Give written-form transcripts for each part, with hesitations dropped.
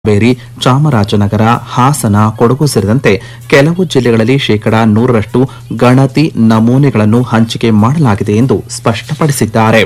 ಬೇರಿ ಚಾಮರಾಜನಗರ ಹಾಸನ ಕೊಡಗು ಸೇರಿದಂತೆ ಕೆಲವು ಜಿಲ್ಲೆಗಳಲ್ಲಿ 100% ಗಣತಿ ನಮೂನೆಗಳನ್ನು ಹಂಚಿಕೆ ಮಾಡಲಾಗಿದೆ ಎಂದು ಸ್ಪಷ್ಟಪಡಿಸಿದ್ದಾರೆ.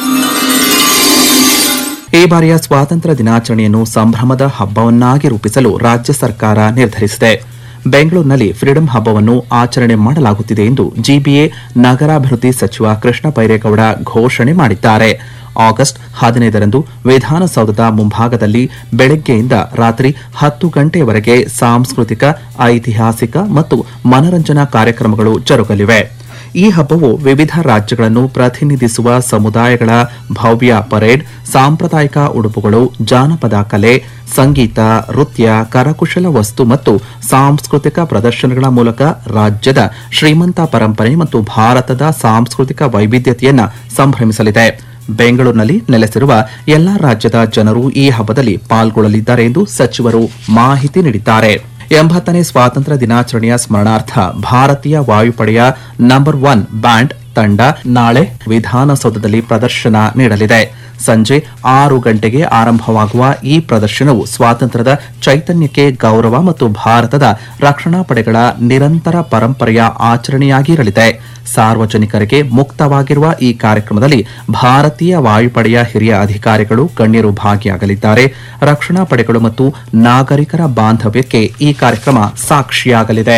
ಈ ಬಾರಿಯ ಸ್ವಾತಂತ್ರ್ಯ ದಿನಾಚರಣೆಯನ್ನು ಸಂಭ್ರಮದ ಹಬ್ಬವನ್ನಾಗಿ ರೂಪಿಸಲು ರಾಜ್ಯ ಸರ್ಕಾರ ನಿರ್ಧರಿಸಿದೆ. ಬೆಂಗಳೂರಿನಲ್ಲಿ ಫ್ರೀಡಂ ಹಬ್ಬವನ್ನು ಆಚರಣೆ ಮಾಡಲಾಗುತ್ತಿದೆ ಎಂದು ಜಿಬಿಎ ನಗರಾಭಿವೃದ್ಧಿ ಸಚಿವ ಕೃಷ್ಣ ಬೈರೇಗೌಡ ಘೋಷಣೆ ಮಾಡಿದ್ದಾರೆ. ಆಗಸ್ಟ್ 15ರಂದು ವಿಧಾನಸೌಧದ ಮುಂಭಾಗದಲ್ಲಿ ಬೆಳಗ್ಗೆಯಿಂದ ರಾತ್ರಿ 10 ಗಂಟೆಯವರೆಗೆ ಸಾಂಸ್ಕೃತಿಕ, ಐತಿಹಾಸಿಕ ಮತ್ತು ಮನರಂಜನಾ ಕಾರ್ಯಕ್ರಮಗಳು ಜರುಗಲಿವೆ. ಈ ಹಬ್ಬವು ವಿವಿಧ ರಾಜ್ಯಗಳನ್ನು ಪ್ರತಿನಿಧಿಸುವ ಸಮುದಾಯಗಳ ಭವ್ಯ ಪರೇಡ್, ಸಾಂಪ್ರದಾಯಿಕ ಉಡುಪುಗಳು, ಜಾನಪದ ಕಲೆ, ಸಂಗೀತ, ನೃತ್ಯ, ಕರಕುಶಲ ವಸ್ತು ಮತ್ತು ಸಾಂಸ್ಕೃತಿಕ ಪ್ರದರ್ಶನಗಳ ಮೂಲಕ ರಾಜ್ಯದ ಶ್ರೀಮಂತ ಪರಂಪರೆ ಮತ್ತು ಭಾರತದ ಸಾಂಸ್ಕೃತಿಕ ವೈವಿಧ್ಯತೆಯನ್ನು ಸಂಭ್ರಮಿಸಲಿದೆ. ಬೆಂಗಳೂರಿನಲ್ಲಿ ನೆಲೆಸಿರುವ ಎಲ್ಲಾ ರಾಜ್ಯದ ಜನರು ಈ ಹಬ್ಬದಲ್ಲಿ ಪಾಲ್ಗೊಳ್ಳಲಿದ್ದಾರೆ ಎಂದು ಸಚಿವರು ಮಾಹಿತಿ ನೀಡಿದ್ದಾರೆ. 80ನೇ ಸ್ವಾತಂತ್ರ್ಯ ದಿನಾಚರಣೆಯ ಸ್ಮರಣಾರ್ಥ ಭಾರತೀಯ ವಾಯುಪಡೆಯ ನಂಬರ್ 1 ಬ್ಯಾಂಡ್ ತಂಡ ನಾಳೆ ವಿಧಾನಸೌಧದಲ್ಲಿ ಪ್ರದರ್ಶನ ನೀಡಲಿದೆ. ಸಂಜೆ 6 ಗಂಟೆಗೆ ಆರಂಭವಾಗುವ ಈ ಪ್ರದರ್ಶನವು ಸ್ವಾತಂತ್ರ್ಯದ ಚೈತನ್ಯಕ್ಕೆ ಗೌರವ ಮತ್ತು ಭಾರತದ ರಕ್ಷಣಾ ಪಡೆಗಳ ನಿರಂತರ ಪರಂಪರೆಯ ಆಚರಣೆಯಾಗಿರಲಿದೆ. ಸಾರ್ವಜನಿಕರಿಗೆ ಮುಕ್ತವಾಗಿರುವ ಈ ಕಾರ್ಯಕ್ರಮದಲ್ಲಿ ಭಾರತೀಯ ವಾಯುಪಡೆಯ ಹಿರಿಯ ಅಧಿಕಾರಿಗಳು, ಗಣ್ಯರು ಭಾಗಿಯಾಗಲಿದ್ದಾರೆ. ರಕ್ಷಣಾ ಪಡೆಗಳು ಮತ್ತು ನಾಗರಿಕರ ಬಾಂಧವ್ಯಕ್ಕೆ ಈ ಕಾರ್ಯಕ್ರಮ ಸಾಕ್ಷಿಯಾಗಲಿದೆ.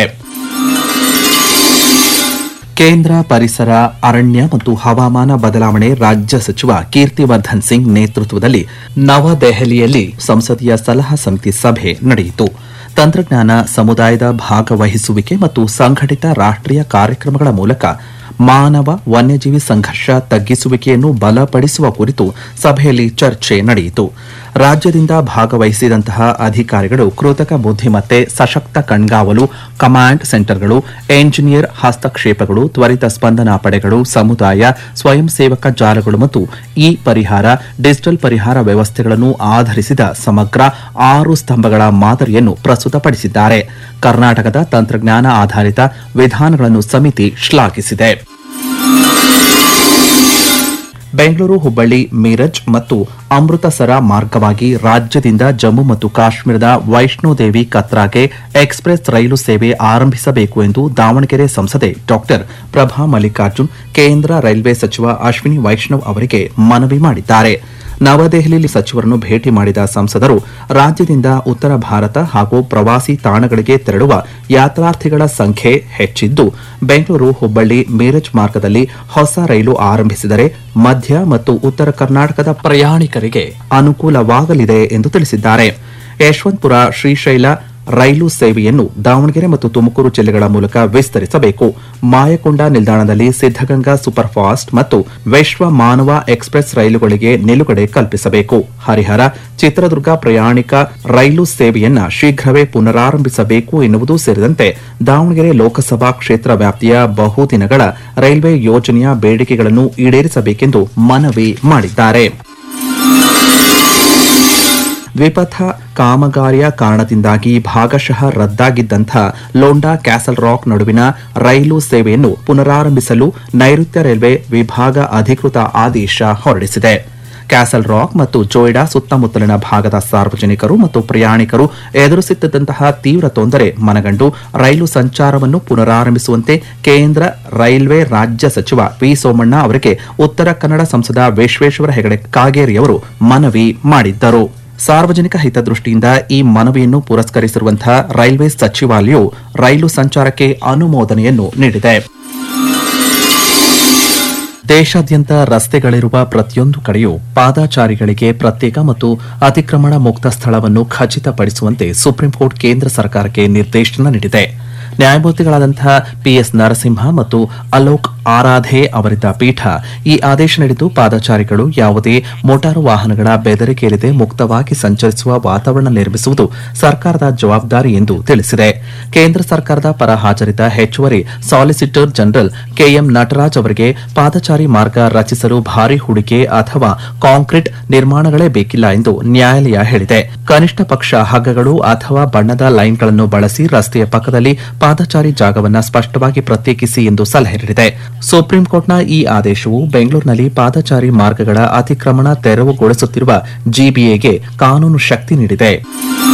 ಕೇಂದ್ರ ಪರಿಸರ, ಅರಣ್ಯ ಮತ್ತು ಹವಾಮಾನ ಬದಲಾವಣೆ ರಾಜ್ಯ ಸಚಿವ ಕೀರ್ತಿವರ್ಧನ್ ಸಿಂಗ್ ನೇತೃತ್ವದಲ್ಲಿ ನವದೆಹಲಿಯಲ್ಲಿ ಸಂಸದೀಯ ಸಲಹಾ ಸಮಿತಿ ಸಭೆ ನಡೆಯಿತು. ತಂತ್ರಜ್ಞಾನ, ಸಮುದಾಯದ ಭಾಗವಹಿಸುವಿಕೆ ಮತ್ತು ಸಂಘಟಿತ ರಾಷ್ಟ್ರೀಯ ಕಾರ್ಯಕ್ರಮಗಳ ಮೂಲಕ ಮಾನವ ವನ್ಯಜೀವಿ ಸಂಘರ್ಷ ತಗ್ಗಿಸುವಿಕೆಯನ್ನು ಬಲಪಡಿಸುವ ಕುರಿತು ಸಭೆಯಲ್ಲಿ ಚರ್ಚೆ ನಡೆಯಿತು. ರಾಜ್ಯದಿಂದ ಭಾಗವಹಿಸಿದಂತಹ ಅಧಿಕಾರಿಗಳು ಕೃತಕ ಬುದ್ದಿಮತ್ತೆ, ಸಶಕ್ತ ಕಣ್ಗಾವಲು ಕಮಾಂಡ್ ಸೆಂಟರ್ಗಳು, ಎಂಜಿನಿಯರ್ ಹಸ್ತಕ್ಷೇಪಗಳು, ತ್ವರಿತ ಸ್ಪಂದನಾ ಪಡೆಗಳು, ಸಮುದಾಯ ಸ್ವಯಂ ಸೇವಕ ಜಾಲಗಳು ಮತ್ತು ಇ ಪರಿಹಾರ, ಡಿಜಿಟಲ್ ಪರಿಹಾರ ವ್ಯವಸ್ಥೆಗಳನ್ನು ಆಧರಿಸಿದ ಸಮಗ್ರ 6 ಸ್ತಂಭಗಳ ಮಾದರಿಯನ್ನು ಪ್ರಸ್ತುತಪಡಿಸಿದ್ದಾರೆ. ಕರ್ನಾಟಕದ ತಂತ್ರಜ್ಞಾನ ಆಧಾರಿತ ವಿಧಾನಗಳನ್ನು ಸಮಿತಿ ಶ್ಲಾಘಿಸಿದೆ. ಬೆಂಗಳೂರು, ಹುಬ್ಬಳ್ಳಿ, ಮೀರಜ್ ಮತ್ತು ಅಮೃತಸರ ಮಾರ್ಗವಾಗಿ ರಾಜ್ಯದಿಂದ ಜಮ್ಮು ಮತ್ತು ಕಾಶ್ಮೀರದ ವೈಷ್ಣೋದೇವಿ ಕತ್ರಾಗೆ ಎಕ್ಸ್ಪ್ರೆಸ್ ರೈಲು ಸೇವೆ ಆರಂಭಿಸಬೇಕು ಎಂದು ದಾವಣಗೆರೆ ಸಂಸದೆ ಡಾ ಪ್ರಭಾ ಮಲ್ಲಿಕಾರ್ಜುನ್ ಕೇಂದ್ರ ರೈಲ್ವೆ ಸಚಿವ ಅಶ್ವಿನಿ ವೈಷ್ಣವ್ ಅವರಿಗೆ ಮನವಿ ಮಾಡಿದ್ದಾರೆ. ನವದೆಹಲಿಯಲ್ಲಿ ಸಚಿವರನ್ನು ಭೇಟಿ ಮಾಡಿದ ಸಂಸದರು ರಾಜ್ಯದಿಂದ ಉತ್ತರ ಭಾರತ ಹಾಗೂ ಪ್ರವಾಸಿ ತಾಣಗಳಿಗೆ ತೆರಳುವ ಯಾತ್ರಾರ್ಥಿಗಳ ಸಂಖ್ಯೆ ಹೆಚ್ಚಿದ್ದು, ಬೆಂಗಳೂರು, ಹುಬ್ಬಳ್ಳಿ, ಮೀರಜ್ ಮಾರ್ಗದಲ್ಲಿ ಹೊಸ ರೈಲು ಆರಂಭಿಸಿದರೆ ಮಧ್ಯ ಮತ್ತು ಉತ್ತರ ಕರ್ನಾಟಕದ ಪ್ರಯಾಣಿಕರಿಗೆ ಅನುಕೂಲವಾಗಲಿದೆ ಎಂದು ತಿಳಿಸಿದ್ದಾರೆ. ಯಶವಂತಪುರ ಶ್ರೀಶೈಲ ರೈಲು ಸೇವೆಯನ್ನು ದಾವಣಗೆರೆ ಮತ್ತು ತುಮಕೂರು ಜಿಲ್ಲೆಗಳ ಮೂಲಕ ವಿಸ್ತರಿಸಬೇಕು. ಮಾಯಕೊಂಡ ನಿಲ್ದಾಣದಲ್ಲಿ ಸಿದ್ದಗಂಗಾ ಸೂಪರ್ ಫಾಸ್ಟ್ ಮತ್ತು ವಿಶ್ವ ಮಾನವ ಎಕ್ಸ್ಪ್ರೆಸ್ ರೈಲುಗಳಿಗೆ ನಿಲುಗಡೆ ಕಲ್ಪಿಸಬೇಕು. ಹರಿಹರ, ಚಿತ್ರದುರ್ಗ ಪ್ರಯಾಣಿಕ ರೈಲು ಸೇವೆಯನ್ನ ಶೀಘ್ರವೇ ಪುನರಾರಂಭಿಸಬೇಕು ಎನ್ನುವುದು ಸೇರಿದಂತೆ ದಾವಣಗೆರೆ ಲೋಕಸಭಾ ಕ್ಷೇತ್ರ ವ್ಯಾಪ್ತಿಯ ಬಹುದಿನಗಳ ರೈಲ್ವೆ ಯೋಜನೆಯ ಬೇಡಿಕೆಗಳನ್ನು ಈಡೇರಿಸಬೇಕೆಂದು ಮನವಿ ಮಾಡಿದ್ದಾರೆ. ದ್ವಿಪಥ ಕಾಮಗಾರಿಯ ಕಾರಣದಿಂದಾಗಿ ಭಾಗಶಃ ರದ್ದಾಗಿದ್ದಂಥ ಲೋಂಡಾ ಕ್ಯಾಸಲ್ ರಾಕ್ ನಡುವಿನ ರೈಲು ಸೇವೆಯನ್ನು ಪುನರಾರಂಭಿಸಲು ನೈಋತ್ಯ ರೈಲ್ವೆ ವಿಭಾಗ ಅಧಿಕೃತ ಆದೇಶ ಹೊರಡಿಸಿದೆ. ಕ್ಯಾಸಲ್ ರಾಕ್ ಮತ್ತು ಜೋಯ್ಡಾ ಸುತ್ತಮುತ್ತಲಿನ ಭಾಗದ ಸಾರ್ವಜನಿಕರು ಮತ್ತು ಪ್ರಯಾಣಿಕರು ಎದುರಿಸುತ್ತಿದ್ದಂತಹ ತೀವ್ರ ತೊಂದರೆ ಮನಗಂಡು ರೈಲು ಸಂಚಾರವನ್ನು ಪುನರಾರಂಭಿಸುವಂತೆ ಕೇಂದ್ರ ರೈಲ್ವೆ ರಾಜ್ಯ ಸಚಿವ ವಿ ಸೋಮಣ್ಣ ಅವರಿಗೆ ಉತ್ತರ ಕನ್ನಡ ಸಂಸದ ವಿಶ್ವೇಶ್ವರ ಹೆಗಡೆ ಕಾಗೇರಿಯವರು ಮನವಿ ಮಾಡಿದ್ದರು. ಸಾರ್ವಜನಿಕ ಹಿತದೃಷ್ಟಿಯಿಂದ ಈ ಮನವಿಯನ್ನು ಪುರಸ್ಕರಿಸಿರುವಂತಹ ರೈಲ್ವೆ ಸಚಿವಾಲಯವು ರೈಲು ಸಂಚಾರಕ್ಕೆ ಅನುಮೋದನೆಯನ್ನು ನೀಡಿದೆ. ದೇಶಾದ್ಯಂತ ರಸ್ತೆಗಳಿರುವ ಪ್ರತಿಯೊಂದು ಕಡೆಯೂ ಪಾದಚಾರಿಗಳಿಗೆ ಪ್ರತ್ಯೇಕ ಮತ್ತು ಅತಿಕ್ರಮಣ ಮುಕ್ತ ಸ್ಥಳವನ್ನು ಖಚಿತಪಡಿಸುವಂತೆ ಸುಪ್ರೀಂಕೋರ್ಟ್ ಕೇಂದ್ರ ಸರ್ಕಾರಕ್ಕೆ ನಿರ್ದೇಶನ ನೀಡಿದೆ. ನ್ಯಾಯಮೂರ್ತಿಗಳಾದಂತಹ ಪಿಎಸ್ ನರಸಿಂಹ ಮತ್ತು ಅಲೋಕ್ ಆರಾಧೆ ಅವರಿದ್ದ ಪೀಠ ಈ ಆದೇಶ ನೀಡಿದ್ದು, ಪಾದಚಾರಿಗಳು ಯಾವುದೇ ಮೋಟಾರು ವಾಹನಗಳ ಬೆದರಿಕೆಯಿಲ್ಲದೆ ಮುಕ್ತವಾಗಿ ಸಂಚರಿಸುವ ವಾತಾವರಣ ನಿರ್ಮಿಸುವುದು ಸರ್ಕಾರದ ಜವಾಬ್ದಾರಿ ಎಂದು ತಿಳಿಸಿದೆ. ಕೇಂದ್ರ ಸರ್ಕಾರದ ಪರ ಹಾಜರಿದ್ದ ಹೆಚ್ಚುವರಿ ಸಾಲಿಸಿಟರ್ ಜನರಲ್ ಕೆಎಂ ನಟರಾಜ್ ಅವರಿಗೆ ಪಾದಚಾರಿ ಮಾರ್ಗ ರಚಿಸಲು ಭಾರಿ ಹೂಡಿಕೆ ಅಥವಾ ಕಾಂಕ್ರೀಟ್ ನಿರ್ಮಾಣಗಳೇ ಬೇಕಿಲ್ಲ ಎಂದು ನ್ಯಾಯಾಲಯ ಹೇಳಿದೆ. ಕನಿಷ್ಠ ಪಕ್ಷ ಹಗ್ಗಗಳು ಅಥವಾ ಬಣ್ಣದ ಲೈನ್ಗಳನ್ನು ಬಳಸಿ ರಸ್ತೆಯ ಪಕ್ಕದಲ್ಲಿ ಪಾದಚಾರಿ ಜಾಗವನ್ನು ಸ್ಪಷ್ಟವಾಗಿ ಪ್ರತ್ಯೇಕಿಸಿ ಎಂದು ಸಲಹೆ ನೀಡಿದೆ. ಸುಪ್ರೀಂ ಕೋರ್ಟ್ನ ಈ ಆದೇಶವು ಬೆಂಗಳೂರಿನಲ್ಲಿ ಪಾದಚಾರಿ ಮಾರ್ಗಗಳ ಅತಿಕ್ರಮಣ ತೆರವುಗೊಳಿಸುತ್ತಿರುವ ಜಿಬಿಎಗೆ ಕಾನೂನು ಶಕ್ತಿ ನೀಡಿದೆ.